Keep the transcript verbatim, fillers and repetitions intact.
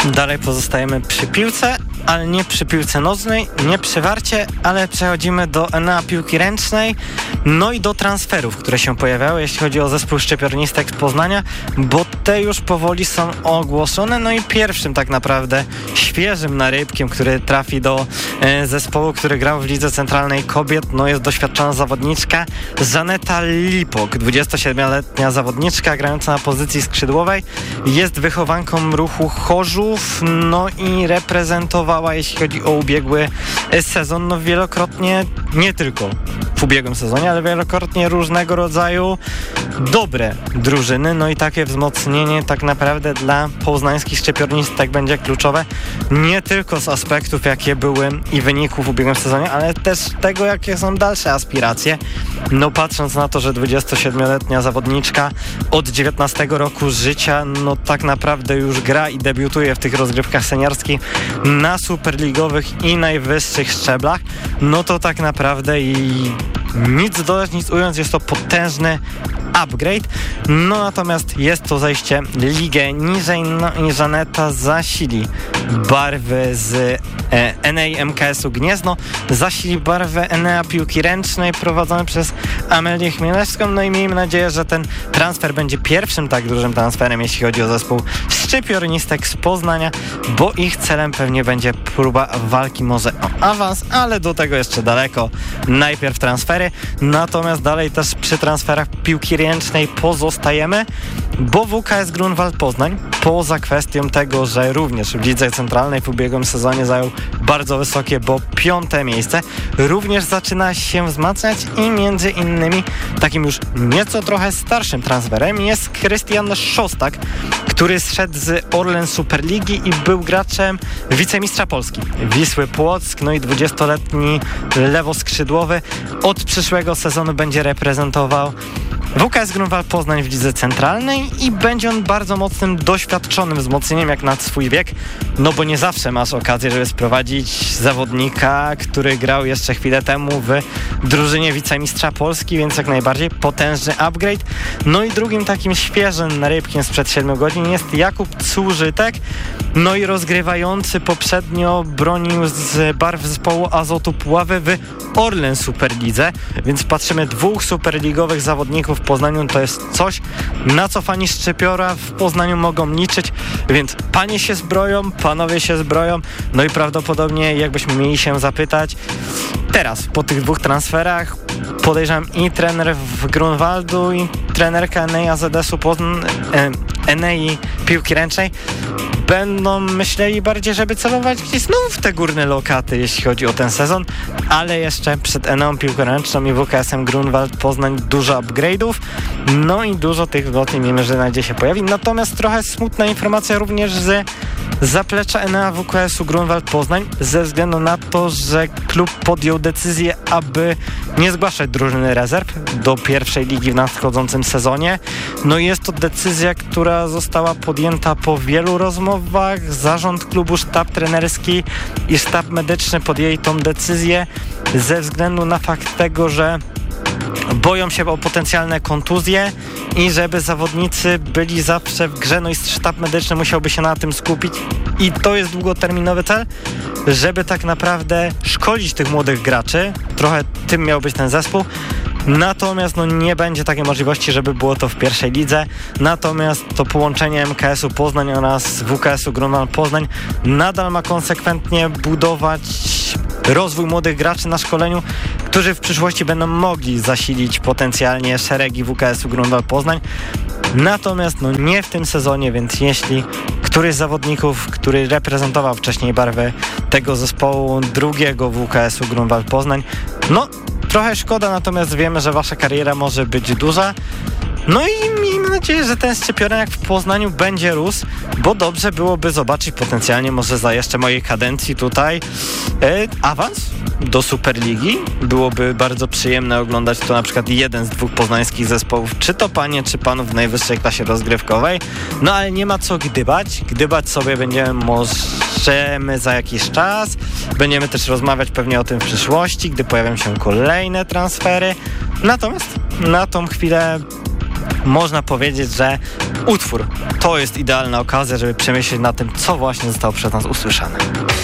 dalej pozostajemy przy piłce, ale nie przy piłce nożnej, nie przy Warcie, ale przechodzimy do Enea piłki ręcznej, no i do transferów, które się pojawiały, jeśli chodzi o zespół Szczypiornistek z Poznania, bo te już powoli są ogłoszone, no i pierwszym tak naprawdę świeżym narybkiem, który trafi do e, zespołu, który grał w Lidze Centralnej Kobiet, no jest doświadczona zawodniczka Żaneta Lipok, dwudziestosiedmioletnia zawodniczka grająca na pozycji skrzydłowej, jest wychowanką ruchu Chorzów, no i reprezentowała, jeśli chodzi o ubiegły sezon, no wielokrotnie, nie tylko w ubiegłym sezonie, ale wielokrotnie różnego rodzaju dobre drużyny, no i takie wzmocnienie tak naprawdę dla poznańskich szczypiornistek będzie kluczowe, nie tylko z aspektów, jakie były i wyników w ubiegłym sezonie, ale też tego, jakie są dalsze aspiracje. No patrząc na to, że dwudziestosiedmioletnia zawodniczka od dziewiętnastego roku życia, no tak naprawdę już gra i debiutuje w tych rozgrywkach seniorskich na superligowych i najwyższych szczeblach, no to tak naprawdę i nic dodać, nic ująć, jest to potężny upgrade, no natomiast jest to zejście ligę niżej, no i Żaneta zasili barwy z e, Enei M K S-u Gniezno, zasili barwę Enea piłki ręcznej prowadzone przez Amelię Chmielewską, no i miejmy nadzieję, że ten transfer będzie pierwszym tak dużym transferem, jeśli chodzi o zespół Szczypiornistek z Poznania, bo ich celem pewnie będzie próba walki może o awans, ale do tego jeszcze daleko. Najpierw transfery, natomiast dalej też przy transferach piłki ręcznej pozostajemy, bo W K S Grunwald Poznań, poza kwestią tego, że również w Lidze Centralnej w ubiegłym sezonie zajął bardzo wysokie, bo piąte miejsce, również zaczyna się wzmacniać i między innymi takim już nieco trochę starszym transferem jest Krystian Szostak, który zszedł z Orlen Superligi i był graczem wicemistrza Polski Wisły Płock, no i dwudziestoletni lewoskrzydłowy od przyszłego sezonu będzie reprezentował W K S Grunwald Poznań w Lidze Centralnej i będzie on bardzo mocnym, doświadczonym wzmocnieniem jak na swój wiek, no bo nie zawsze masz okazję, żeby sprowadzić zawodnika, który grał jeszcze chwilę temu w drużynie wicemistrza Polski, więc jak najbardziej potężny upgrade. No i drugim takim świeżym narybkiem sprzed siedmiu godzin jest Jakub Cużytek, no i rozgrywający poprzednio bronił z barw zespołu Azotu Puławy w Orlen Superlidze, więc patrzymy dwóch superligowych zawodników w Poznaniu, to jest coś, na co fani Szczypiora w Poznaniu mogą liczyć, więc panie się zbroją, panowie się zbroją, no i prawdopodobnie jakbyśmy mieli się zapytać teraz, po tych dwóch transferach, podejrzewam i trener w Grunwaldu i trenerka Enei A Z S-u Poznań, e, Enei piłki ręcznej będą myśleli bardziej, żeby celować gdzieś znów w te górne lokaty, jeśli chodzi o ten sezon, ale jeszcze przed Eneą piłką ręczną i W K S-em Grunwald Poznań dużo upgrade'ów, no i dużo tych lotów miejmy, że na się pojawi. Natomiast trochę smutna informacja również z zaplecza Enea W K S-u Grunwald Poznań, ze względu na to, że klub podjął decyzję, aby nie zgłaszać drużyny rezerw do pierwszej ligi w nadchodzącym sezonie. No i jest to decyzja, która została podjęta po wielu rozmowach. Zarząd klubu, sztab trenerski i sztab medyczny podjęli tą decyzję ze względu na fakt tego, że boją się o potencjalne kontuzje i żeby zawodnicy byli zawsze w grze, no i sztab medyczny musiałby się na tym skupić i to jest długoterminowy cel, żeby tak naprawdę szkolić tych młodych graczy, trochę tym miał być ten zespół. Natomiast no, nie będzie takiej możliwości, żeby było to w pierwszej lidze. Natomiast to połączenie M K S-u Poznań oraz W K S-u Grunwald Poznań nadal ma konsekwentnie budować rozwój młodych graczy na szkoleniu, którzy w przyszłości będą mogli zasilić potencjalnie szeregi W K S-u Grunwald Poznań. Natomiast no, nie w tym sezonie, więc jeśli któryś z zawodników, który reprezentował wcześniej barwy tego zespołu drugiego W K S-u Grunwald Poznań, no trochę szkoda, natomiast wiemy, że wasza kariera może być duża. No i miejmy nadzieję, że ten Szczypiorek w Poznaniu będzie rósł, bo dobrze byłoby zobaczyć potencjalnie może za jeszcze mojej kadencji tutaj e, awans do Superligi. Byłoby bardzo przyjemne oglądać to na przykład jeden z dwóch poznańskich zespołów, czy to panie, czy panów w najwyższej klasie rozgrywkowej. No ale nie ma co gdybać. Gdybać sobie będziemy możemy za jakiś czas. Będziemy też rozmawiać pewnie o tym w przyszłości, gdy pojawią się kolejne transfery. Natomiast na tą chwilę można powiedzieć, że utwór. To jest idealna okazja, żeby przemyśleć na tym, co właśnie zostało przez nas usłyszane.